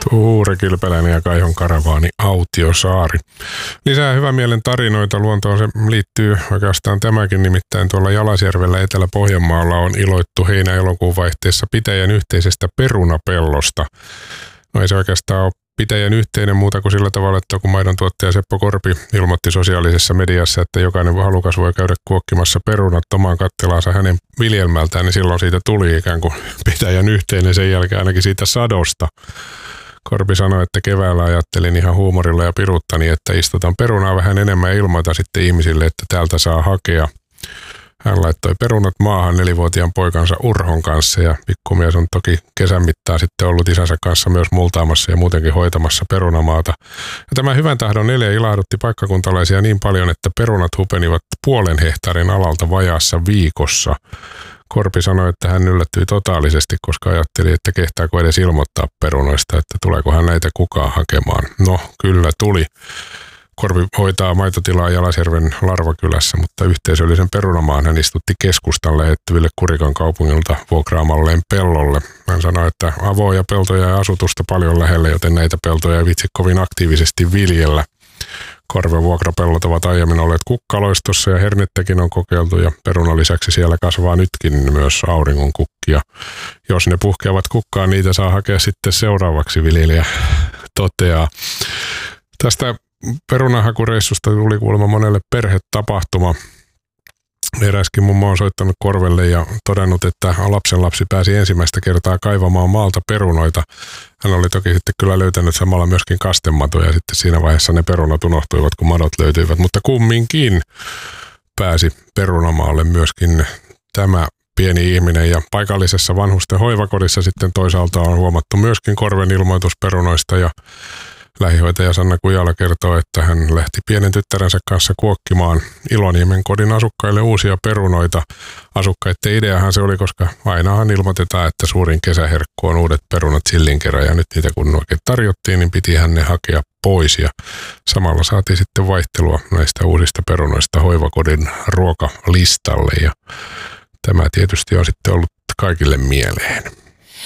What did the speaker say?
Uure Kilpeläinen ja Kaihon karavaani Autiosaari. Lisää hyvän mielen tarinoita luontoon se liittyy oikeastaan tämäkin, nimittäin tuolla Jalasjärvellä Etelä-Pohjanmaalla on iloittu heinä-elokuun vaihteessa pitäjän yhteisestä perunapellosta. No ei se oikeastaan ole pitäjän yhteinen muuta kuin sillä tavalla, että kun maidontuottaja Seppo Korpi ilmoitti sosiaalisessa mediassa, että jokainen halukas voi käydä kuokkimassa perunat omaan kattelaansa hänen viljelmältään, niin silloin siitä tuli ikään kuin pitäjän yhteinen sen jälkeen ainakin siitä sadosta. Korpi sanoi, että keväällä ajattelin ihan huumorilla ja piruttani, että istutan perunaa vähän enemmän ja ilmoita sitten ihmisille, että täältä saa hakea. Hän laittoi perunat maahan 4-vuotiaan poikansa Urhon kanssa ja pikkumies on toki kesän mittaan sitten ollut isänsä kanssa myös multaamassa ja muutenkin hoitamassa perunamaata. Ja tämä hyvän tahdon 4 ilahdutti paikkakuntalaisia niin paljon, että perunat hupenivat 0,5 hehtaarin alalta vajaassa viikossa. Korpi sanoi, että hän yllättyi totaalisesti, koska ajatteli, että kehtaako edes ilmoittaa perunoista, että tuleekohan näitä kukaan hakemaan. No, kyllä tuli. Korpi hoitaa maitotilaa Jalasjärven Larvakylässä, mutta yhteisöllisen perunamaan hän istutti keskustan lähettyville Kurikan kaupungilta vuokraamalleen pellolle. Hän sanoi, että avoja peltoja ja asutusta paljon lähellä, joten näitä peltoja ei vitsi kovin aktiivisesti viljellä. Korven vuokrapellot ovat aiemmin olleet kukkaloistossa ja hernettäkin on kokeiltu ja perunan lisäksi siellä kasvaa nytkin myös auringonkukkia. Jos ne puhkeavat kukkaan, niitä saa hakea sitten seuraavaksi, viljelijä toteaa. Tästä perunanhakureissusta tuli kuulemma monelle perhetapahtuma. Eräskin mummo on soittanut Korvelle ja todennut, että lapsenlapsi pääsi ensimmäistä kertaa kaivamaan maalta perunoita. Hän oli toki sitten kyllä löytänyt samalla myöskin kastematoja ja sitten siinä vaiheessa ne perunat unohtuivat, kun madot löytyivät. Mutta kumminkin pääsi perunamaalle myöskin tämä pieni ihminen ja paikallisessa vanhusten hoivakodissa sitten toisaalta on huomattu myöskin Korven ilmoitus perunoista ja lähihoitaja Sanna Kujala kertoo, että hän lähti pienen tyttärensä kanssa kuokkimaan Iloniemen kodin asukkaille uusia perunoita. Asukkaiden ideahan se oli, koska ainahan ilmoitetaan, että suurin kesäherkku on uudet perunat sillin kerran ja nyt niitä kun oikein tarjottiin, niin piti hän ne hakea pois ja samalla saatiin sitten vaihtelua näistä uusista perunoista hoivakodin ruokalistalle ja tämä tietysti on sitten ollut kaikille mieleen.